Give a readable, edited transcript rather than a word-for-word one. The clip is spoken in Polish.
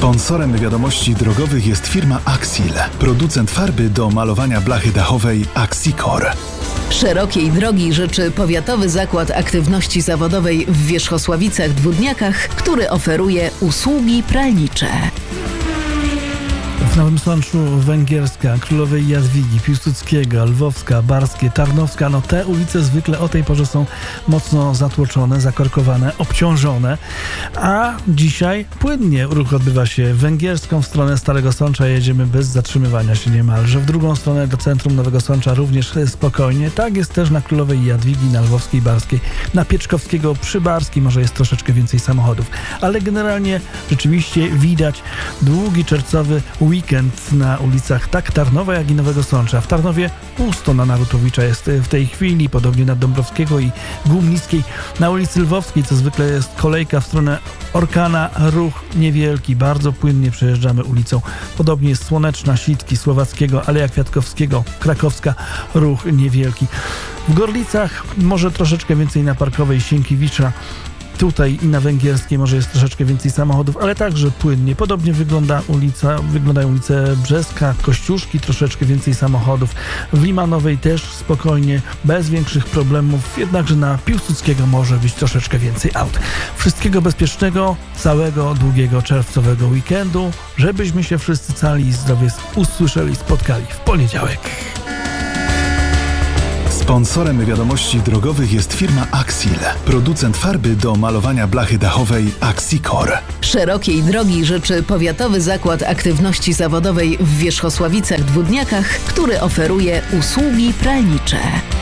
Sponsorem wiadomości drogowych jest firma Axil, producent farby do malowania blachy dachowej Axicor. Szerokiej drogi życzy Powiatowy Zakład Aktywności Zawodowej w Wierzchosławicach-Dwódniakach, który oferuje usługi pralnicze. W Nowym Sączu Węgierska, Królowej Jadwigi, Piłsudskiego, Lwowska, Barskie, Tarnowska. Te ulice zwykle o tej porze są mocno zatłoczone, zakorkowane, obciążone, a dzisiaj płynnie ruch odbywa się węgierską w stronę Starego Sącza. Jedziemy bez zatrzymywania się niemalże. W drugą stronę do centrum Nowego Sącza również spokojnie. Tak jest też na Królowej Jadwigi, na Lwowskiej, Barskiej, na Pieczkowskiego, przy Barskiej może jest troszeczkę więcej samochodów, ale generalnie rzeczywiście widać długi czerwcowy weekend na ulicach tak Tarnowa, jak i Nowego Sącza. W Tarnowie pusto na Narutowicza jest w tej chwili, podobnie na Dąbrowskiego i Głumnickiej. Na ulicy Lwowskiej, co zwykle jest kolejka w stronę Orkana, ruch niewielki, bardzo płynnie przejeżdżamy ulicą. Podobnie jest Słoneczna, Sitki, Słowackiego, Aleja Kwiatkowskiego, Krakowska, ruch niewielki. W Gorlicach może troszeczkę więcej na Parkowej Sienkiewicza. Tutaj i na Węgierskiej może jest troszeczkę więcej samochodów, ale także płynnie. Podobnie wyglądają ulice Brzeska, Kościuszki, troszeczkę więcej samochodów. W Limanowej też spokojnie, bez większych problemów, jednakże na Piłsudskiego może być troszeczkę więcej aut. Wszystkiego bezpiecznego, całego długiego czerwcowego weekendu, żebyśmy się wszyscy cali i zdrowie usłyszeli, spotkali w poniedziałek. Sponsorem wiadomości drogowych jest firma Axil, producent farby do malowania blachy dachowej Axicor. Szerokiej drogi życzy Powiatowy Zakład Aktywności Zawodowej w Wierzchosławicach-Dwódniakach, który oferuje usługi pralnicze.